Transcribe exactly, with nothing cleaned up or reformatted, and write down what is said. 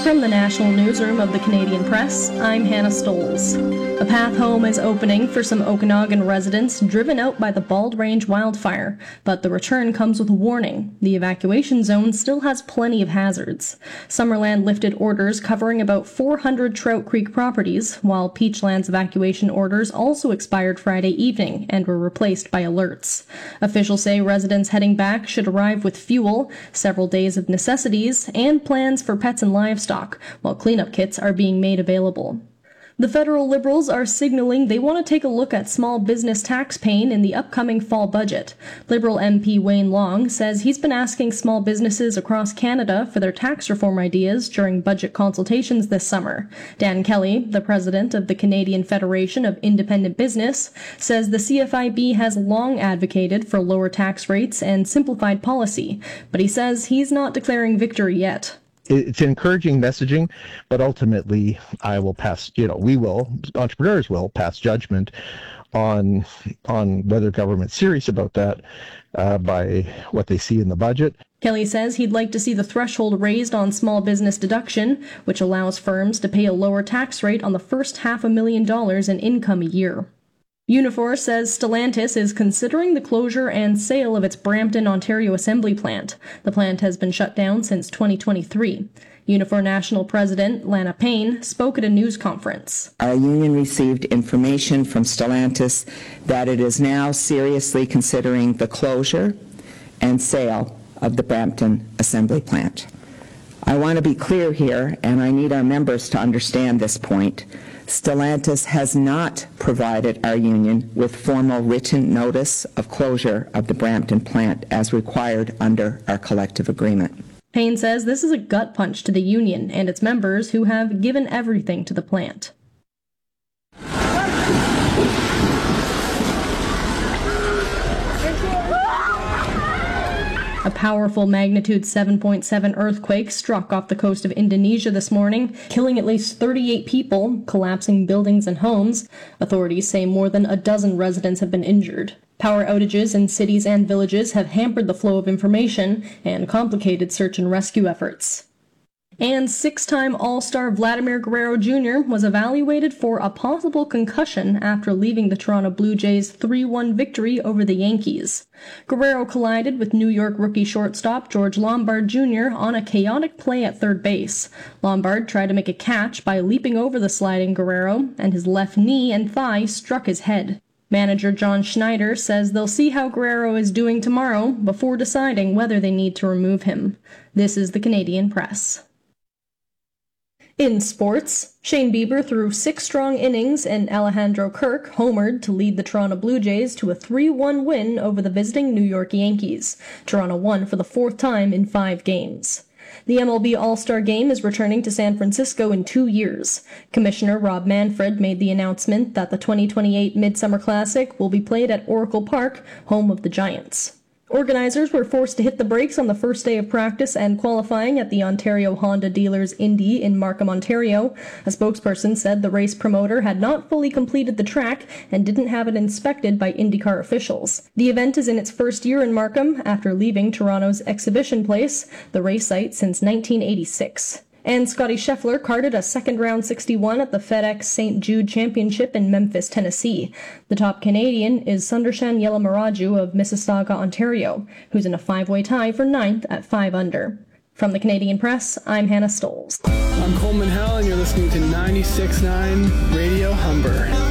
From the National Newsroom of the Canadian Press, I'm Hannah Stoles. A path home is opening for some Okanagan residents driven out by the Bald Range wildfire, but the return comes with a warning. The evacuation zone still has plenty of hazards. Summerland lifted orders covering about four hundred Trout Creek properties, while Peachland's evacuation orders also expired Friday evening and were replaced by alerts. Officials say residents heading back should arrive with fuel, several days of necessities, and plans for pets and livestock, while cleanup kits are being made available. The federal Liberals are signaling they want to take a look at small business tax pain in the upcoming fall budget. Liberal M P Wayne Long says he's been asking small businesses across Canada for their tax reform ideas during budget consultations this summer. Dan Kelly, the president of the Canadian Federation of Independent Business, says the C F I B has long advocated for lower tax rates and simplified policy, but he says he's not declaring victory yet. It's encouraging messaging, but ultimately I will pass, you know, we will, entrepreneurs will pass judgment on on whether government's serious about that uh, by what they see in the budget. Kelly says he'd like to see the threshold raised on small business deduction, which allows firms to pay a lower tax rate on the first half a million dollars in income a year. Unifor says Stellantis is considering the closure and sale of its Brampton, Ontario assembly plant. The plant has been shut down since twenty twenty-three. Unifor National President Lana Payne spoke at a news conference. Our union received information from Stellantis that it is now seriously considering the closure and sale of the Brampton assembly plant. I want to be clear here, and I need our members to understand this point. Stellantis has not provided our union with formal written notice of closure of the Brampton plant as required under our collective agreement. Payne says this is a gut punch to the union and its members who have given everything to the plant. A powerful magnitude seven point seven earthquake struck off the coast of Indonesia this morning, killing at least thirty-eight people, collapsing buildings and homes. Authorities say more than a dozen residents have been injured. Power outages in cities and villages have hampered the flow of information and complicated search and rescue efforts. And six-time All-Star Vladimir Guerrero Junior was evaluated for a possible concussion after leaving the Toronto Blue Jays' three one victory over the Yankees. Guerrero collided with New York rookie shortstop George Lombard Junior on a chaotic play at third base. Lombard tried to make a catch by leaping over the sliding Guerrero, and his left knee and thigh struck his head. Manager John Schneider says they'll see how Guerrero is doing tomorrow before deciding whether they need to remove him. This is the Canadian Press. In sports, Shane Bieber threw six strong innings and Alejandro Kirk homered to lead the Toronto Blue Jays to a three one win over the visiting New York Yankees. Toronto won for the fourth time in five games. The M L B All-Star Game is returning to San Francisco in two years. Commissioner Rob Manfred made the announcement that the twenty twenty-eight Midsummer Classic will be played at Oracle Park, home of the Giants. Organizers were forced to hit the brakes on the first day of practice and qualifying at the Ontario Honda Dealers Indy in Markham, Ontario. A spokesperson said the race promoter had not fully completed the track and didn't have it inspected by IndyCar officials. The event is in its first year in Markham after leaving Toronto's Exhibition Place, the race site since nineteen eighty-six. And Scotty Scheffler carded a second-round sixty-one at the FedEx Saint Jude Championship in Memphis, Tennessee. The top Canadian is Sundarshan Yelamaraju of Mississauga, Ontario, who's in a five-way tie for ninth at five under. From the Canadian Press, I'm Hannah Stoles. I'm Coleman Hell, and you're listening to ninety-six point nine Radio Humber.